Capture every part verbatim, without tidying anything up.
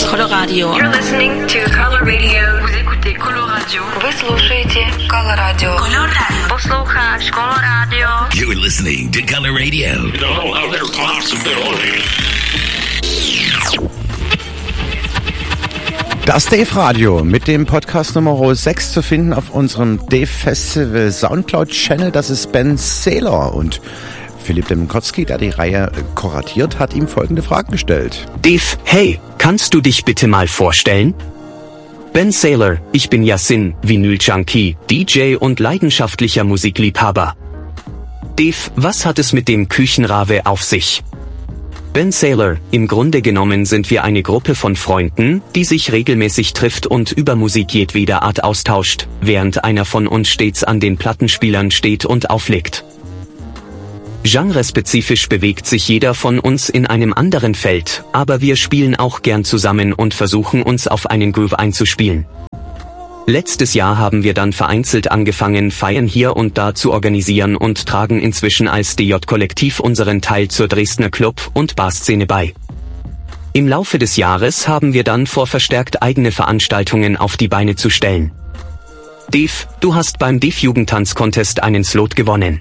Coloradio. You're listening to Color Radio. Vous écoutez Coloradio. Вы слушаете Coloradio. Coloradio. Posloucháš Coloradio. You're listening to Color Radio. No other possibility. Das Dave Radio mit dem Podcast Nummer sechs zu finden auf unserem Dave Festival Soundcloud Channel. Das ist Ben Saylor und Philipp Demenkotzky, der die Reihe kuratiert, hat ihm folgende Fragen gestellt. Dave, hey, kannst du dich bitte mal vorstellen? Ben Saylor, ich bin Yasin, Vinyl-Junkie, D J und leidenschaftlicher Musikliebhaber. Dave, was hat es mit dem Küchenrave auf sich? Ben Saylor, im Grunde genommen sind wir eine Gruppe von Freunden, die sich regelmäßig trifft und über Musik jedweder Art austauscht, während einer von uns stets an den Plattenspielern steht und auflegt. Genrespezifisch bewegt sich jeder von uns in einem anderen Feld, aber wir spielen auch gern zusammen und versuchen uns auf einen Groove einzuspielen. Letztes Jahr haben wir dann vereinzelt angefangen, Feiern hier und da zu organisieren und tragen inzwischen als D J-Kollektiv unseren Teil zur Dresdner Club- und Barszene bei. Im Laufe des Jahres haben wir dann vor, verstärkt eigene Veranstaltungen auf die Beine zu stellen. Dave, du hast beim Dave Jugendtanz-Contest einen Slot gewonnen.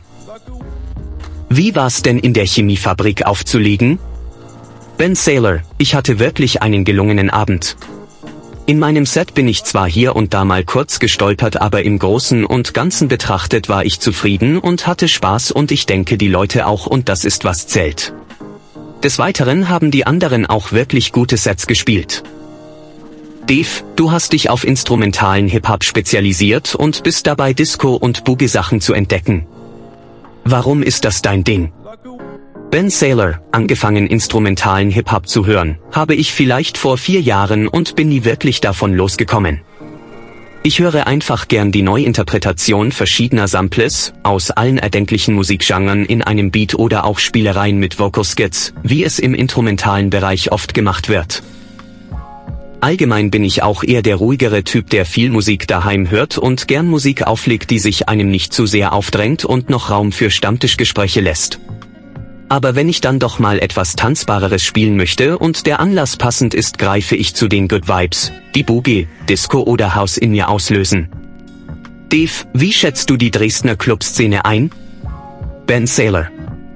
Wie war's denn in der Chemiefabrik aufzulegen? Ben Saylor, ich hatte wirklich einen gelungenen Abend. In meinem Set bin ich zwar hier und da mal kurz gestolpert, aber im Großen und Ganzen betrachtet war ich zufrieden und hatte Spaß und ich denke die Leute auch und das ist was zählt. Des Weiteren haben die anderen auch wirklich gute Sets gespielt. Dave, du hast dich auf instrumentalen Hip-Hop spezialisiert und bist dabei Disco- und Boogie-Sachen zu entdecken. Warum ist das dein Ding? Ben Saylor, angefangen instrumentalen Hip-Hop zu hören, habe ich vielleicht vor vier Jahren und bin nie wirklich davon losgekommen. Ich höre einfach gern die Neuinterpretation verschiedener Samples, aus allen erdenklichen Musikgenren in einem Beat oder auch Spielereien mit Vocal Skits, wie es im instrumentalen Bereich oft gemacht wird. Allgemein bin ich auch eher der ruhigere Typ, der viel Musik daheim hört und gern Musik auflegt, die sich einem nicht zu sehr aufdrängt und noch Raum für Stammtischgespräche lässt. Aber wenn ich dann doch mal etwas Tanzbareres spielen möchte und der Anlass passend ist, greife ich zu den Good Vibes, die Boogie, Disco oder House in mir auslösen. Dave, wie schätzt du die Dresdner Clubszene ein? Ben Saylor.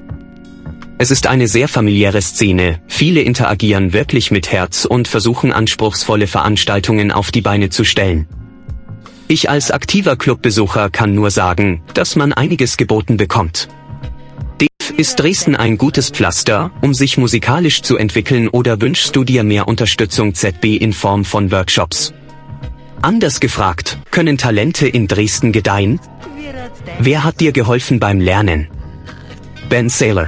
Es ist eine sehr familiäre Szene, viele interagieren wirklich mit Herz und versuchen anspruchsvolle Veranstaltungen auf die Beine zu stellen. Ich als aktiver Clubbesucher kann nur sagen, dass man einiges geboten bekommt. Ist Dresden ein gutes Pflaster, um sich musikalisch zu entwickeln oder wünschst du dir mehr Unterstützung Z B in Form von Workshops? Anders gefragt, können Talente in Dresden gedeihen? Wer hat dir geholfen beim Lernen? Ben Saylor.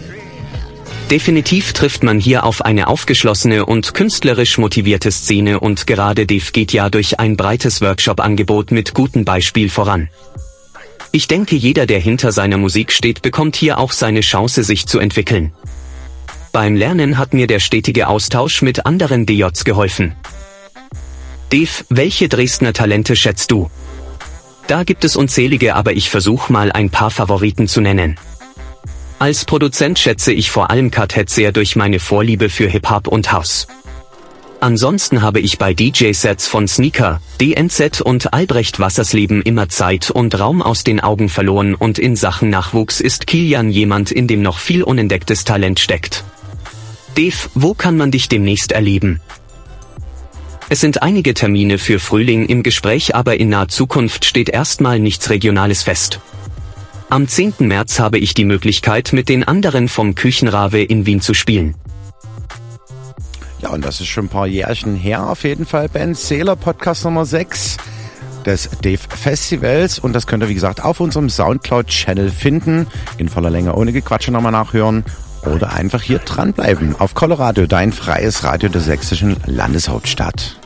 Definitiv trifft man hier auf eine aufgeschlossene und künstlerisch motivierte Szene und gerade Dave geht ja durch ein breites Workshop-Angebot mit gutem Beispiel voran. Ich denke, jeder, der hinter seiner Musik steht, bekommt hier auch seine Chance, sich zu entwickeln. Beim Lernen hat mir der stetige Austausch mit anderen D Js geholfen. Dave, welche Dresdner Talente schätzt du? Da gibt es unzählige, aber ich versuche mal ein paar Favoriten zu nennen. Als Produzent schätze ich vor allem Cuthead sehr durch meine Vorliebe für Hip-Hop und House. Ansonsten habe ich bei D J-Sets von Sneaker, D N Z und Albrecht Wassersleben immer Zeit und Raum aus den Augen verloren und in Sachen Nachwuchs ist Kilian jemand, in dem noch viel unentdecktes Talent steckt. Dave, wo kann man dich demnächst erleben? Es sind einige Termine für Frühling im Gespräch, aber in naher Zukunft steht erstmal nichts Regionales fest. Am zehnten März habe ich die Möglichkeit, mit den anderen vom Küchenrave in Wien zu spielen. Ja, und das ist schon ein paar Jährchen her auf jeden Fall. Ben Saylor, Podcast Nummer sechs des Dave Festivals. Und das könnt ihr, wie gesagt, auf unserem Soundcloud-Channel finden. In voller Länge, ohne Gequatsche nochmal nachhören. Oder einfach hier dranbleiben. Auf Coloradio, dein freies Radio der sächsischen Landeshauptstadt.